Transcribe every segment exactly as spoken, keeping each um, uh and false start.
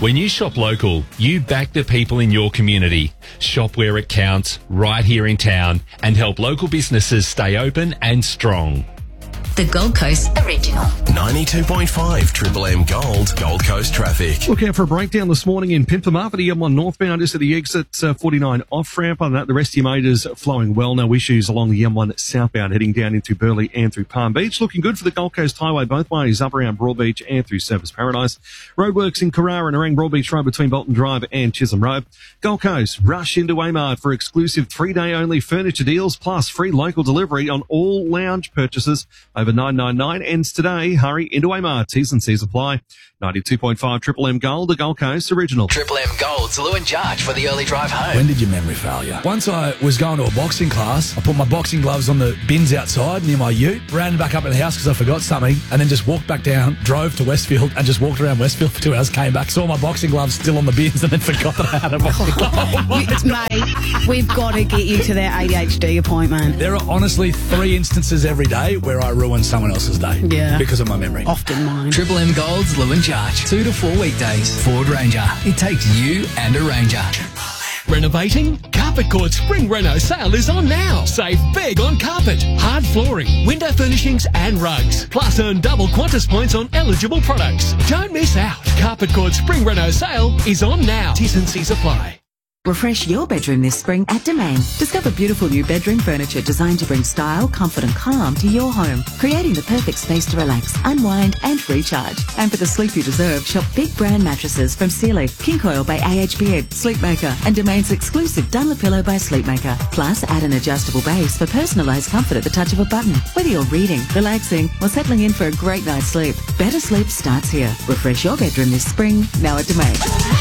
When you shop local, you back the people in your community. Shop where it counts, right here in town, and help local businesses stay open and strong. The Gold Coast Original. ninety-two point five Triple M Gold, Gold Coast traffic. Look out for a breakdown this morning in Pimpama for the M one northbound, just at the exit uh, forty-nine off-ramp. Other than that, the rest of your motors flowing well. No issues along the M one southbound heading down into Burleigh and through Palm Beach. Looking good for the Gold Coast Highway both ways, up around Broadbeach and through Surfers Paradise. Roadworks in Carrara and around Broadbeach Road between Bolton Drive and Chisholm Road. Gold Coast, rush into Waymart for exclusive three-day only furniture deals plus free local delivery on all lounge purchases over nine ninety-nine. Ends today. Hurry into Waymart. T's and C's apply. ninety-two point five Triple M Gold, the Gold Coast Original. Triple M Gold's Lou and Jarge for the early drive home. When did your memory fail you? Once I was going to a boxing class, I put my boxing gloves on the bins outside near my ute, ran back up in the house because I forgot something, and then just walked back down, drove to Westfield, and just walked around Westfield for two hours, came back, saw my boxing gloves still on the bins, and then forgot that I had a boxing glove. Mate, we've got to get you to that A D H D appointment. There are honestly three instances every day where I ruin someone else's day. Yeah. Because of my memory. Often mine. Triple M Gold's Lou and Jarge. Two to four weekdays. Ford Ranger. It takes you and a Ranger. Renovating? Carpet Court Spring Reno sale is on now. Save big on carpet, hard flooring, window furnishings and rugs. Plus earn double Qantas points on eligible products. Don't miss out. Carpet Court Spring Reno sale is on now. T's and C's apply. Refresh your bedroom this spring at Domain. Discover beautiful new bedroom furniture designed to bring style, comfort and calm to your home, creating the perfect space to relax, unwind and recharge. And for the sleep you deserve, shop big brand mattresses from Sealeaf, King Coil by A H B Ed, Sleepmaker and Domain's exclusive Dunlop by Sleepmaker. Plus, add an adjustable base for personalised comfort at the touch of a button. Whether you're reading, relaxing or settling in for a great night's sleep, better sleep starts here. Refresh your bedroom this spring, now at Domain.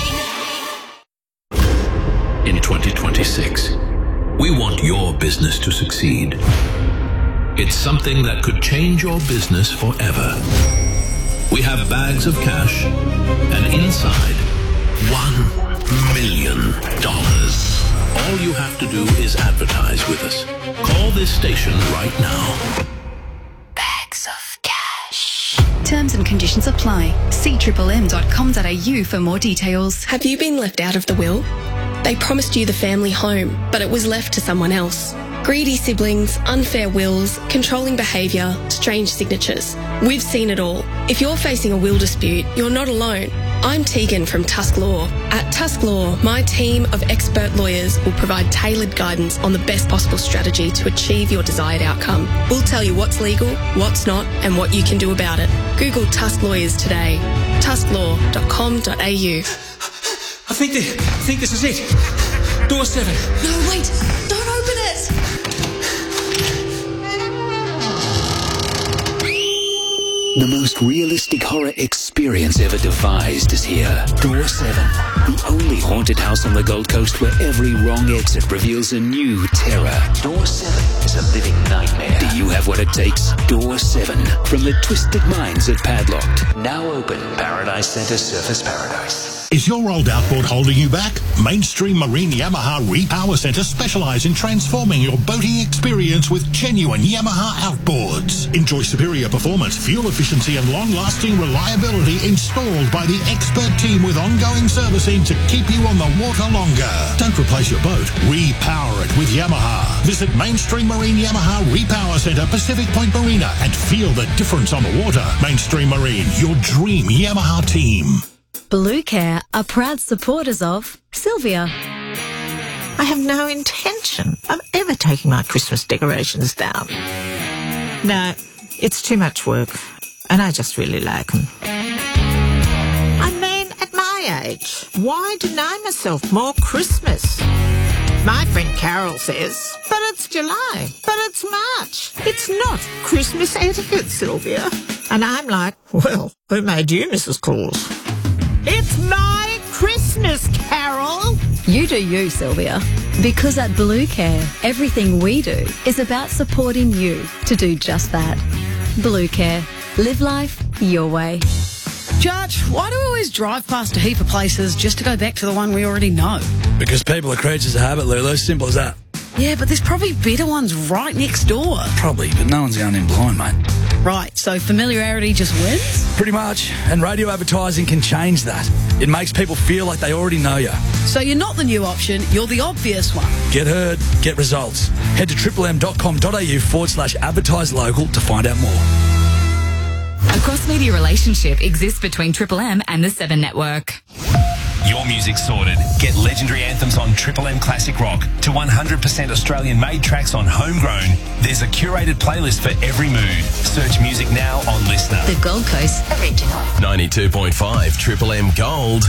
In twenty twenty-six, we want your business to succeed. It's something that could change your business forever. We have bags of cash, and inside, one million dollars. All you have to do is advertise with us. Call this station right now. Bags of cash. Terms and conditions apply. See triple m dot com dot a u for more details. Have you been left out of the will? They promised you the family home, but it was left to someone else. Greedy siblings, unfair wills, controlling behaviour, strange signatures. We've seen it all. If you're facing a will dispute, you're not alone. I'm Tegan from Tusk Law. At Tusk Law, my team of expert lawyers will provide tailored guidance on the best possible strategy to achieve your desired outcome. We'll tell you what's legal, what's not, and what you can do about it. Google Tusk Lawyers today. tusk law dot com dot a u. I think, this, I think this is it. Door seven. No, wait. Don't open it. The most realistic horror experience ever devised is here. Door seven. The only haunted house on the Gold Coast where every wrong exit reveals a new terror. Door seven is a living nightmare. Do you have what it takes? Door seven. From the twisted minds at Padlocked. Now open. Paradise Centre Surfers Paradise. Is your old outboard holding you back? Mainstream Marine Yamaha Repower Centre specialise in transforming your boating experience with genuine Yamaha outboards. Enjoy superior performance, fuel efficiency and long-lasting reliability installed by the expert team with ongoing servicing to keep you on the water longer. Don't replace your boat. Repower it with Yamaha. Visit Mainstream Marine Yamaha Repower Centre, Pacific Point Marina and feel the difference on the water. Mainstream Marine, your dream Yamaha team. Blue Care are proud supporters of Sylvia. I have no intention of ever taking my Christmas decorations down. No, it's too much work, and I just really like them. I mean, at my age, why deny myself more Christmas? My friend Carol says, but it's July, but it's March. It's not Christmas etiquette, Sylvia. And I'm like, well, who made you Missus Claus? It's my Christmas, Carol! You do you, Sylvia. Because at Blue Care, everything we do is about supporting you to do just that. Blue Care. Live life your way. Judge, why do we always drive past a heap of places just to go back to the one we already know? Because people are creatures of habit, Lulu. Simple as that. Yeah, but there's probably better ones right next door. Probably, but no one's going in blind, mate. Right, so familiarity just wins? Pretty much. And radio advertising can change that. It makes people feel like they already know you. So you're not the new option, you're the obvious one. Get heard, get results. Head to triple-m.com.au forward slash advertise local to find out more. A cross-media relationship exists between Triple M and the Seven Network. Your music's sorted. Get legendary anthems on Triple M Classic Rock to one hundred percent Australian-made tracks on Homegrown. There's a curated playlist for every mood. Search music now on Listener. The Gold Coast Original. ninety-two point five Triple M Gold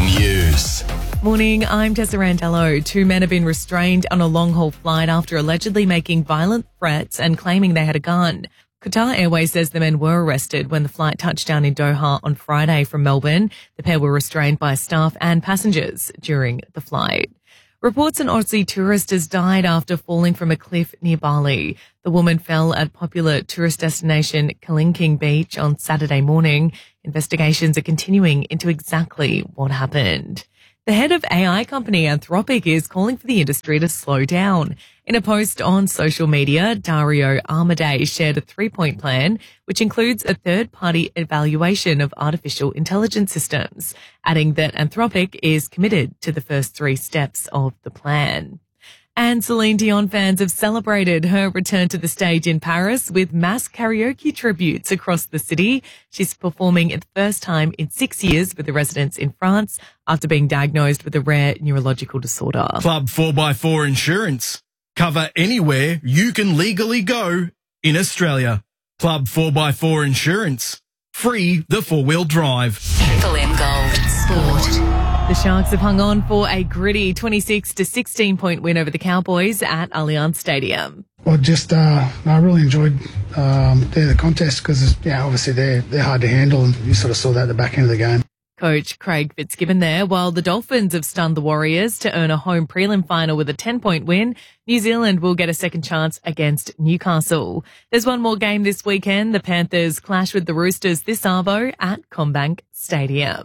News. Morning, I'm Tessa Randello. Two men have been restrained on a long-haul flight after allegedly making violent threats and claiming they had a gun. Qatar Airways says the men were arrested when the flight touched down in Doha on Friday from Melbourne. The pair were restrained by staff and passengers during the flight. Reports an Aussie tourist has died after falling from a cliff near Bali. The woman fell at popular tourist destination Kelingking Beach on Saturday morning. Investigations are continuing into exactly what happened. The head of A I company Anthropic is calling for the industry to slow down. In a post on social media, Dario Amodei shared a three-point plan, which includes a third-party evaluation of artificial intelligence systems, adding that Anthropic is committed to the first three steps of the plan. And Celine Dion fans have celebrated her return to the stage in Paris with mass karaoke tributes across the city. She's performing for the first time in six years with the residents in France after being diagnosed with a rare neurological disorder. Club four by four Insurance. Cover anywhere you can legally go in Australia. Club four by four Insurance. Free the four-wheel drive. Triple M Gold Sport. The Sharks have hung on for a gritty twenty-six to sixteen point win over the Cowboys at Allianz Stadium. Well, just uh, I really enjoyed um, the contest because, yeah, obviously they're they're hard to handle, and you sort of saw that at the back end of the game. Coach Craig Fitzgibbon there. While the Dolphins have stunned the Warriors to earn a home prelim final with a ten-point win, New Zealand will get a second chance against Newcastle. There's one more game this weekend. The Panthers clash with the Roosters this arvo at CommBank Stadium.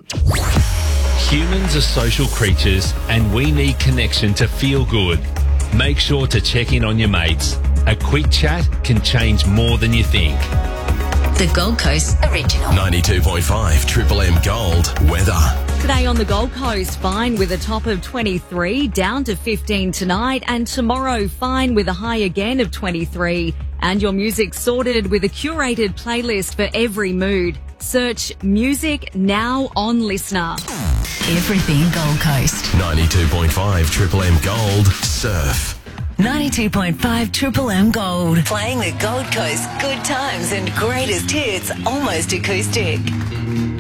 Humans are social creatures and we need connection to feel good. Make sure to check in on your mates. A quick chat can change more than you think. The Gold Coast Original. ninety-two point five Triple M Gold Weather. Today on the Gold Coast, fine with a top of twenty-three, down to fifteen tonight, and tomorrow fine with a high again of twenty-three. And your music sorted with a curated playlist for every mood. Search music now on Listener. Everything Gold Coast. ninety-two point five Triple M Gold Surf. ninety-two point five Triple M Gold. Playing the Gold Coast good times and greatest hits almost acoustic.